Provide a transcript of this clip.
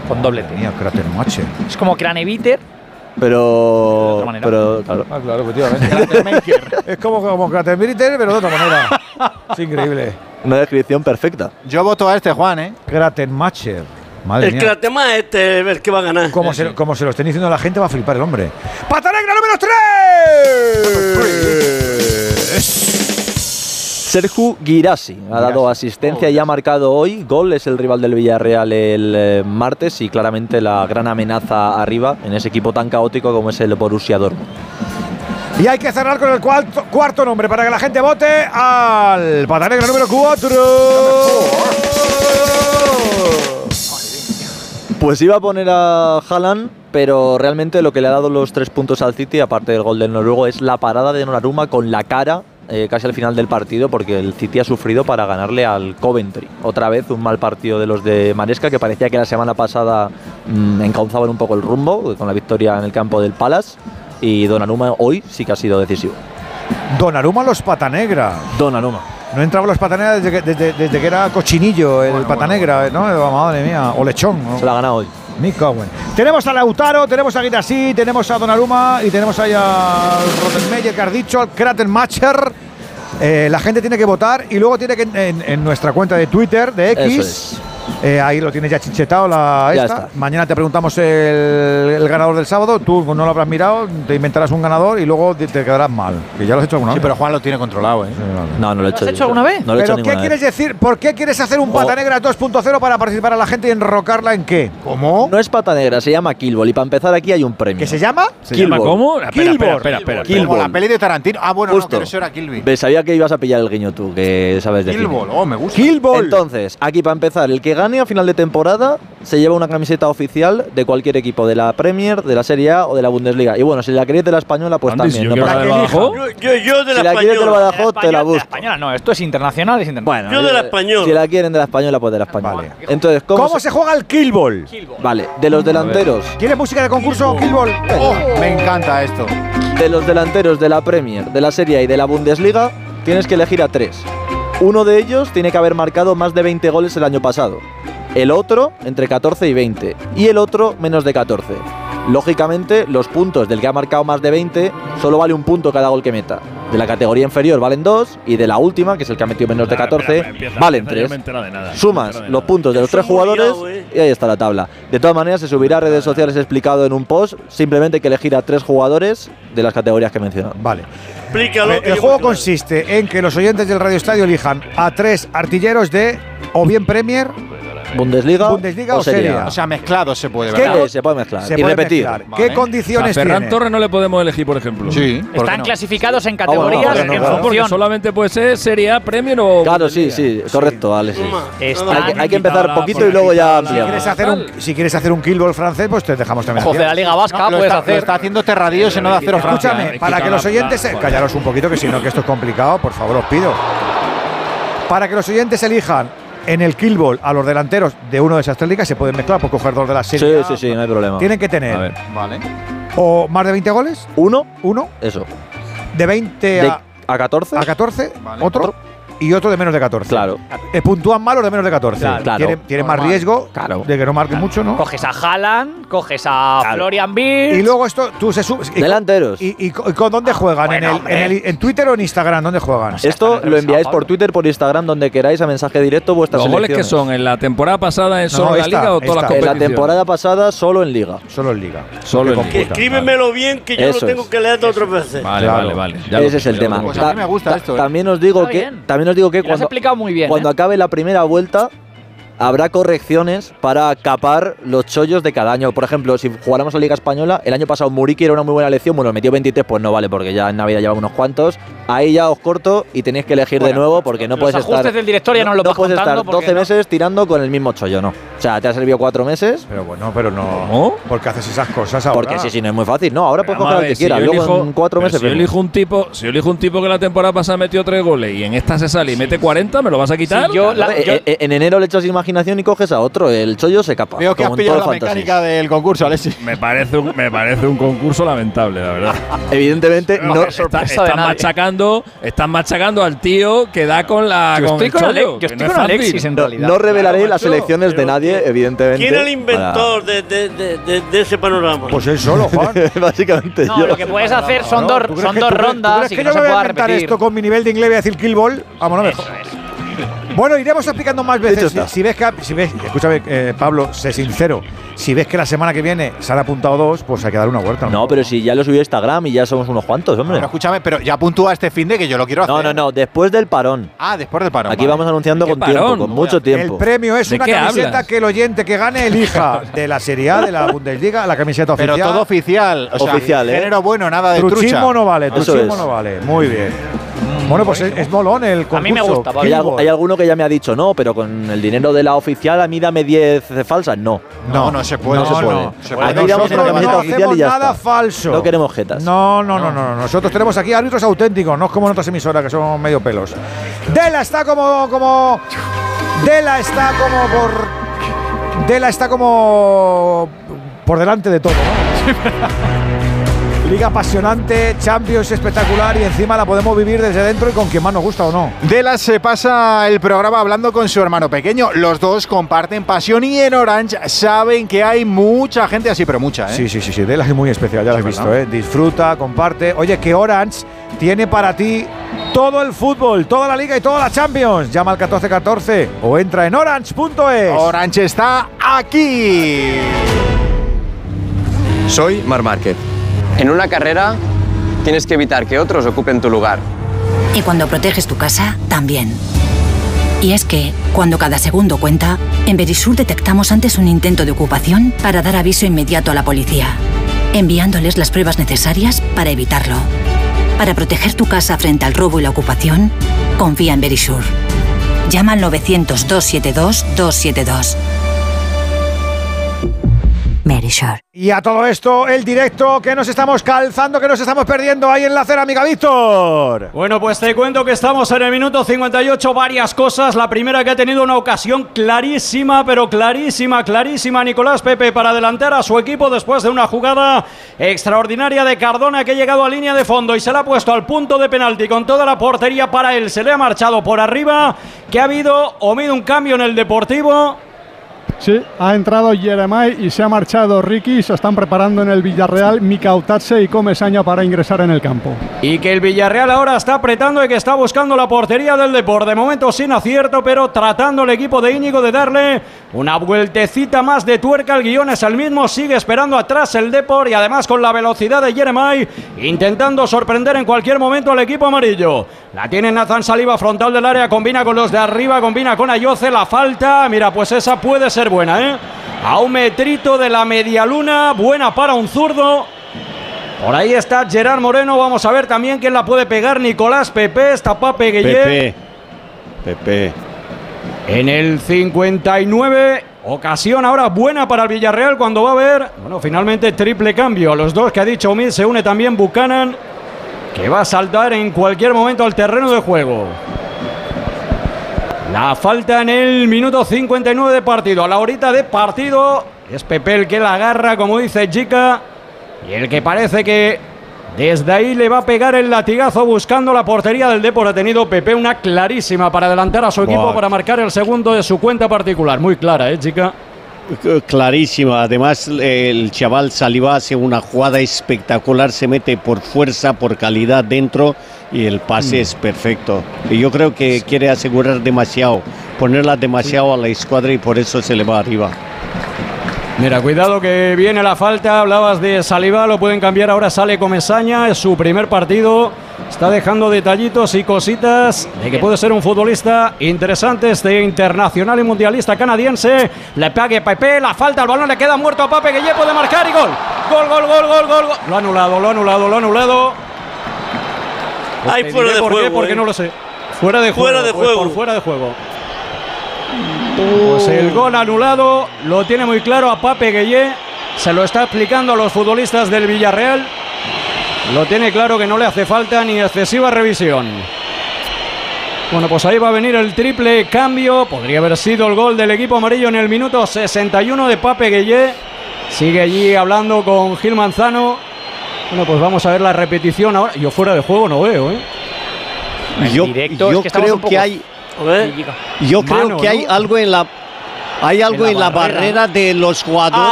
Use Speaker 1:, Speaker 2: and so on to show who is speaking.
Speaker 1: con doblete.
Speaker 2: Mía, Kratermacher.
Speaker 1: Es como Craneviter.
Speaker 3: Pero claro.
Speaker 2: Ah, claro, efectivamente. Es como Kratermacher, pero de otra manera. Es increíble.
Speaker 3: Una descripción perfecta.
Speaker 4: Yo voto a este, Juan, ¿eh?
Speaker 2: Kratermacher. Madre
Speaker 5: El
Speaker 2: mía.
Speaker 5: Kratema el que va a ganar.
Speaker 2: Como se lo estén diciendo a la gente, va a flipar el hombre. ¡Pata negra número 3!
Speaker 3: Sergio Guirassi ha dado asistencia y ha marcado hoy gol. Es el rival del Villarreal el martes y claramente la gran amenaza arriba en ese equipo tan caótico como es el Borussia Dortmund.
Speaker 2: Y hay que cerrar con el cuarto nombre para que la gente vote al Pata negra número 4.
Speaker 3: Pues iba a poner a Haaland, pero realmente lo que le ha dado los 3 puntos al City, aparte del gol del noruego, es la parada de Donnarumma con la cara casi al final del partido, porque el City ha sufrido para ganarle al Coventry. Otra vez un mal partido de los de Maresca, que parecía que la semana pasada encauzaban un poco el rumbo con la victoria en el campo del Palace, y Donnarumma hoy sí que ha sido decisivo.
Speaker 2: Donnarumma los Pata negra.
Speaker 3: Donnarumma.
Speaker 2: No entraban los Pata negra desde que era cochinillo el Pata negra, ¿no? Madre mía. O lechón, ¿no?
Speaker 3: Se la ha ganado hoy.
Speaker 2: Mick Owen. Tenemos a Lautaro, tenemos a Guirassi, tenemos a Donnarumma y tenemos ahí a Rottenmeier, que has dicho, al Kratermacher. La gente tiene que votar y luego tiene que en nuestra cuenta de Twitter, de X.
Speaker 3: Eso es.
Speaker 2: Ahí lo tienes ya chichetado esta. Mañana te preguntamos el ganador del sábado. Tú no lo habrás mirado, te inventarás un ganador y luego te quedarás mal. Que ya lo has hecho alguna vez.
Speaker 4: Sí, pero Juan lo tiene controlado, ¿eh?
Speaker 3: No lo he hecho.
Speaker 1: ¿Lo has hecho alguna vez?
Speaker 3: No lo he hecho
Speaker 2: ¿Pero qué
Speaker 3: ninguna
Speaker 2: quieres
Speaker 3: vez.
Speaker 2: decir? ¿Por qué quieres hacer un Pata Negra 2.0 para participar a la gente y enrocarla en qué?
Speaker 4: ¿Cómo?
Speaker 3: No es Pata Negra, se llama Killball. Y para empezar aquí hay un premio.
Speaker 2: ¿Qué se llama?
Speaker 6: ¿Se llama cómo?
Speaker 2: Killball.
Speaker 6: Espera.
Speaker 4: Como la peli de Tarantino. Ah, bueno,
Speaker 3: Justo.
Speaker 4: no, que eso era Kill Bill.
Speaker 3: Ves, sabía que ibas a pillar el guiño tú, que sabes de cine.
Speaker 4: Killball, me gusta.
Speaker 2: Killball.
Speaker 3: Entonces, aquí para empezar, el que gane a final de temporada se lleva una camiseta oficial de cualquier equipo de la Premier, de la Serie A o de la Bundesliga. Y bueno, si la queréis de la española, pues
Speaker 6: Andy, si
Speaker 3: también.
Speaker 6: yo
Speaker 3: No
Speaker 6: quiero
Speaker 3: pasa
Speaker 6: la de
Speaker 3: nada.
Speaker 6: Badajoz.
Speaker 5: Yo de
Speaker 3: Si
Speaker 5: la
Speaker 3: la quieres del
Speaker 5: española.
Speaker 3: Badajoz, te la busco.
Speaker 1: Española no, esto es internacional, es internacional.
Speaker 3: Bueno,
Speaker 5: Yo de la española.
Speaker 3: Si la quieren de la española, pues de la española.
Speaker 2: Vale.
Speaker 3: Entonces,
Speaker 2: ¿Cómo se juega el Killball?
Speaker 3: Vale, de los delanteros.
Speaker 2: ¿Quieres música de concurso, Killball?
Speaker 4: Oh, me encanta esto.
Speaker 3: De los delanteros de la Premier, de la Serie A y de la Bundesliga, tienes que elegir a 3. Uno de ellos tiene que haber marcado más de 20 goles el año pasado. El otro entre 14 y 20. Y el otro menos de 14. Lógicamente, los puntos del que ha marcado más de 20 solo vale un punto cada gol que meta. De la categoría inferior valen 2 y de la última, que es el que ha metido menos de 14, valen 3. Sumas los puntos de los 3 jugadores y ahí está la tabla. De todas maneras, se subirá a redes sociales explicado en un post. Simplemente hay que elegir a 3 jugadores de las categorías que he mencionado.
Speaker 2: Vale.
Speaker 5: Explícalo.
Speaker 2: El juego consiste en que los oyentes del Radio Estadio elijan a 3 artilleros de o bien Premier,
Speaker 3: Bundesliga
Speaker 2: o Serie A.
Speaker 4: O sea, mezclado se puede,
Speaker 2: ¿Qué?
Speaker 4: ¿verdad?
Speaker 3: Se puede mezclar
Speaker 2: Se
Speaker 3: y
Speaker 2: puede
Speaker 3: repetir.
Speaker 2: mezclar.
Speaker 4: Vale.
Speaker 2: ¿Qué condiciones
Speaker 6: Ferran
Speaker 2: tiene?
Speaker 6: Torres no le podemos elegir, por ejemplo.
Speaker 4: Sí. ¿por qué
Speaker 1: Están
Speaker 4: no?
Speaker 1: clasificados en
Speaker 3: bueno,
Speaker 1: categorías
Speaker 3: no,
Speaker 1: en
Speaker 3: no,
Speaker 6: Porque
Speaker 1: función.
Speaker 6: solamente puede ser Serie A, Premier o.
Speaker 3: Claro, sí,
Speaker 6: Bundesliga.
Speaker 3: correcto, Ale, sí.
Speaker 1: Están-
Speaker 3: Hay que empezar poquito y luego ya ampliamos.
Speaker 2: Si quieres hacer un Killball francés, pues te dejamos también.
Speaker 1: Ojo, de la Liga Vasca
Speaker 4: No, lo
Speaker 1: puedes
Speaker 4: está,
Speaker 1: hacer.
Speaker 4: lo está haciendo Terradillo, se no da cero Francia.
Speaker 2: Escúchame, para que los oyentes callaros un poquito, que si no, que esto es complicado, por favor, os pido. Para que los oyentes elijan en el Killball a los delanteros de uno de esas 3 ligas, se pueden mezclar por coger 2 de las series.
Speaker 3: Sí, no hay problema.
Speaker 2: Tienen que
Speaker 6: A
Speaker 2: tener
Speaker 6: ver.
Speaker 4: Vale.
Speaker 2: o más de 20 goles,
Speaker 3: Uno,
Speaker 2: uno,
Speaker 3: eso.
Speaker 2: de 20
Speaker 3: De a 14.
Speaker 2: a 14,
Speaker 4: Vale.
Speaker 2: otro, y otro de menos de 14.
Speaker 3: Claro.
Speaker 2: Puntúan mal los de menos de 14.
Speaker 3: Claro.
Speaker 2: Tienen más
Speaker 4: Normal.
Speaker 2: riesgo
Speaker 3: Claro.
Speaker 2: de que no marquen mucho, ¿no?
Speaker 1: Coges a Haaland, coges a Florian Wirtz.
Speaker 2: Y luego esto, tú se subes.
Speaker 3: Delanteros.
Speaker 2: ¿Y con dónde juegan?
Speaker 1: bueno,
Speaker 2: ¿En Twitter o en Instagram? ¿Dónde juegan?
Speaker 3: Esto lo enviáis por Twitter, por Instagram, donde queráis, a mensaje directo vuestras
Speaker 6: ¿Los goles que
Speaker 3: selecciones.
Speaker 6: son en la temporada pasada en
Speaker 2: No,
Speaker 6: solo la
Speaker 2: esta,
Speaker 6: Liga o todas las
Speaker 2: esta.
Speaker 3: En la
Speaker 6: competiciones?
Speaker 3: temporada pasada solo en Liga.
Speaker 2: Solo en Liga.
Speaker 6: Solo en
Speaker 2: Porque
Speaker 6: Liga.
Speaker 2: computan.
Speaker 5: Escríbemelo bien, que yo
Speaker 3: Eso
Speaker 5: lo tengo
Speaker 3: es.
Speaker 5: que leer otras veces.
Speaker 6: Vale,
Speaker 2: Claro.
Speaker 6: vale. Ya lo
Speaker 3: Ese es el
Speaker 6: tengo, ya lo
Speaker 3: tema.
Speaker 6: tengo.
Speaker 4: Pues a mí me gusta esto, ¿eh?
Speaker 3: También os digo
Speaker 1: Está
Speaker 3: que
Speaker 1: bien.
Speaker 3: que
Speaker 1: Lo has explicado muy bien.
Speaker 3: cuando acabe la primera vuelta habrá correcciones para capar los chollos de cada año. Por ejemplo, si jugáramos a Liga Española, el año pasado Muriqui era una muy buena elección, bueno, metió 23, pues no vale, porque ya en Navidad lleva unos cuantos. Ahí ya os corto y tenéis que elegir de nuevo, porque no
Speaker 1: los
Speaker 3: puedes
Speaker 1: ajustes
Speaker 3: estar
Speaker 1: del director ya no lo vas
Speaker 3: puedes
Speaker 1: contando
Speaker 3: estar
Speaker 1: porque
Speaker 3: 12
Speaker 1: no.
Speaker 3: meses tirando con el mismo chollo, no. O sea, te ha servido 4 meses.
Speaker 2: Pero bueno, pero no.
Speaker 6: ¿Cómo?
Speaker 2: ¿Por qué haces esas cosas ahora?
Speaker 3: Porque sí, no es muy fácil. No, ahora puedes
Speaker 6: Vamos a
Speaker 3: coger al
Speaker 6: ver,
Speaker 3: que quieras.
Speaker 6: yo
Speaker 3: Luego
Speaker 6: elijo-
Speaker 3: en 4
Speaker 6: pero
Speaker 3: meses.
Speaker 6: si yo
Speaker 3: vemos.
Speaker 6: elijo un tipo que la temporada pasada metió 3 goles y en esta se sale y mete 40, ¿me lo vas a quitar?
Speaker 1: Sí, yo la-
Speaker 3: En enero le echas imagen imaginación y coges a otro. El chollo se capa.
Speaker 4: Veo que has
Speaker 3: como en
Speaker 4: pillado la
Speaker 3: todo Fantasy.
Speaker 4: mecánica del concurso, Alexis.
Speaker 6: Me parece un concurso lamentable, la verdad.
Speaker 3: Evidentemente, no.
Speaker 6: Están machacando al tío que da con la.
Speaker 1: Yo
Speaker 6: con
Speaker 1: estoy
Speaker 6: el
Speaker 1: con,
Speaker 6: chollo,
Speaker 1: yo
Speaker 6: que
Speaker 1: estoy
Speaker 6: no es
Speaker 1: con
Speaker 6: fácil.
Speaker 1: Alexis en realidad.
Speaker 3: No revelaré
Speaker 2: Claro,
Speaker 3: las
Speaker 2: macho,
Speaker 3: elecciones de nadie, evidentemente.
Speaker 5: ¿Quién es el inventor de ese panorama?
Speaker 2: Pues él solo, Juan.
Speaker 3: Básicamente
Speaker 1: No,
Speaker 3: yo.
Speaker 1: lo que puedes hacer son
Speaker 2: Claro,
Speaker 1: dos,
Speaker 2: ¿tú crees
Speaker 1: son
Speaker 2: que-
Speaker 1: dos
Speaker 2: tú crees-
Speaker 1: rondas
Speaker 2: ¿tú crees
Speaker 1: y
Speaker 2: que
Speaker 1: que no
Speaker 2: yo
Speaker 1: se
Speaker 2: me voy a
Speaker 1: pueda
Speaker 2: inventar
Speaker 1: repetir.
Speaker 2: esto con mi nivel de inglés y a decir kill ball? Vamos, no me
Speaker 1: Eso
Speaker 2: jodas.
Speaker 1: es.
Speaker 2: Bueno, iremos explicando más
Speaker 3: Hecho
Speaker 2: veces.
Speaker 3: está.
Speaker 2: Si ves, escúchame, Pablo, sé sincero. Si ves que la semana que viene se han apuntado 2, pues hay que dar una vuelta.
Speaker 3: No, pero si ya lo subí a Instagram y ya somos unos cuantos, hombre.
Speaker 4: Pero escúchame, pero ya puntúa este fin de que yo lo quiero hacer.
Speaker 3: No, después del parón.
Speaker 4: Ah, después del paro.
Speaker 3: Aquí vamos anunciando
Speaker 6: ¿Qué
Speaker 3: con tiempo,
Speaker 6: parón?
Speaker 3: con mucho
Speaker 2: El
Speaker 3: tiempo.
Speaker 2: premio es
Speaker 6: ¿De
Speaker 2: una
Speaker 6: qué
Speaker 2: camiseta
Speaker 6: hablas?
Speaker 2: que el oyente que gane elija de la Serie A, de la Bundesliga, la camiseta
Speaker 4: Pero
Speaker 2: oficial.
Speaker 4: todo oficial. O sea,
Speaker 3: Oficial, ¿eh?
Speaker 4: género bueno, nada de
Speaker 2: Truchismo
Speaker 4: trucha.
Speaker 2: no vale,
Speaker 3: Eso
Speaker 2: truchismo
Speaker 3: es.
Speaker 2: no vale. Muy bien. Bueno, pues es molón el concurso.
Speaker 1: A mí me gusta, Pablo.
Speaker 3: Hay,
Speaker 2: Kill ball.
Speaker 3: hay alguno que ya me ha dicho no, pero con el dinero de la oficial a mí dame 10 falsas. No.
Speaker 4: No se puede.
Speaker 3: No se puede.
Speaker 4: Se
Speaker 3: Aquí
Speaker 4: puede.
Speaker 3: damos una
Speaker 2: Nosotros
Speaker 3: camiseta
Speaker 2: no
Speaker 3: oficial
Speaker 2: hacemos
Speaker 3: y ya
Speaker 2: nada
Speaker 3: está.
Speaker 2: falso.
Speaker 3: No queremos jetas.
Speaker 2: No. Nosotros tenemos aquí árbitros auténticos, no es como en otras emisoras que son medio pelos. Dela está como por delante de todo, ¿no? Liga apasionante, Champions espectacular y encima la podemos vivir desde dentro y con quien más nos gusta o no.
Speaker 4: Delas se pasa el programa hablando con su hermano pequeño. Los dos comparten pasión y en Orange saben que hay mucha gente así, pero mucha, ¿eh?
Speaker 2: Sí, Dela es muy especial, ya lo has visto,
Speaker 4: ¿verdad?
Speaker 2: ¿eh? Disfruta, comparte. Oye, que Orange tiene para ti todo el fútbol, toda la Liga y toda la Champions. Llama al 1414 o entra en orange.es.
Speaker 4: Orange está aquí.
Speaker 7: Soy Marc Márquez. En una carrera tienes que evitar que otros ocupen tu lugar.
Speaker 8: Y cuando proteges tu casa, también. Y es que, cuando cada segundo cuenta, en Verisur detectamos antes un intento de ocupación para dar aviso inmediato a la policía, enviándoles las pruebas necesarias para evitarlo. Para proteger tu casa frente al robo y la ocupación, confía en Verisur. Llama al 900-272-272. Verisur.
Speaker 2: Y a todo esto, el directo que nos estamos calzando, que nos estamos perdiendo ahí en la cerámica, Víctor.
Speaker 9: Bueno, pues te cuento que estamos en el minuto 58, varias cosas. La primera, que ha tenido una ocasión clarísima, pero clarísima, Nicolás Pepe, para adelantar a su equipo después de una jugada extraordinaria de Cardona, que ha llegado a línea de fondo y se la ha puesto al punto de penalti con toda la portería para él. Se le ha marchado por arriba, que ha habido un cambio en el Deportivo.
Speaker 10: Sí, ha entrado Jeremai y se ha marchado Ricky. Se están preparando en el Villarreal Mikautatse y Comesaña para ingresar en el campo.
Speaker 9: Y que el Villarreal ahora está apretando y que está buscando la portería del Depor. De momento sin acierto, pero tratando el equipo de Íñigo de darle una vueltecita más de tuerca. El guión es el mismo, sigue esperando atrás el Depor y además con la velocidad de Jeremai, intentando sorprender en cualquier momento al equipo amarillo. La tiene Nathan Saliba, frontal del área, combina con los de arriba, combina con Ayoce, la falta. Mira, pues esa puede ser buena, ¿eh? A un metrito de la medialuna, buena para un zurdo. Por ahí está Gerard Moreno, vamos a ver también quién la puede pegar. Nicolás Pepe, está Pape Gueye.
Speaker 5: Pepe.
Speaker 9: En el 59, ocasión ahora buena para el Villarreal cuando va a haber, bueno, finalmente triple cambio. A los dos que ha dicho Omid se une también Buchanan, que va a saltar en cualquier momento al terreno de juego. La falta en el minuto 59 de partido. A la horita de partido es Pepe el que la agarra, como dice Chica, y el que parece que desde ahí le va a pegar el latigazo buscando la portería del Depor. Ha tenido Pepe una clarísima para adelantar a su equipo, para marcar el segundo de su cuenta particular. Muy clara, Chica.
Speaker 5: Clarísima. Además, el chaval Saliba hace una jugada espectacular, se mete por fuerza, por calidad dentro y el pase es perfecto. Y yo creo que quiere asegurar demasiado, ponerla demasiado a la escuadra y por eso se le va arriba.
Speaker 9: Mira, cuidado que viene la falta. Hablabas de Saliba, lo pueden cambiar. Ahora sale Comesaña, es su primer partido. Está dejando detallitos y cositas de que puede ser un futbolista interesante, este internacional y mundialista canadiense. Le pegue Pepe, la falta, el balón le queda muerto a Pape Gueye, puede marcar y gol. Gol. Lo ha anulado.
Speaker 5: Hay fuera de
Speaker 9: ¿Por
Speaker 5: juego.
Speaker 9: qué? Porque no lo sé. Fuera de juego. Fuera de juego. Pues el gol anulado lo tiene muy claro a Pape Gueye. Se lo está explicando a los futbolistas del Villarreal. Lo tiene claro que no le hace falta ni excesiva revisión. Bueno, pues ahí va a venir el triple cambio. Podría haber sido el gol del equipo amarillo en el minuto 61 de Pape Gueye. Sigue allí hablando con Gil Manzano. Bueno, pues vamos a ver la repetición ahora. Yo fuera de juego no veo, ¿eh?
Speaker 5: Yo
Speaker 1: directo, es que
Speaker 5: creo que hay. Yo creo que hay algo en la. Hay algo en la barrera de los jugadores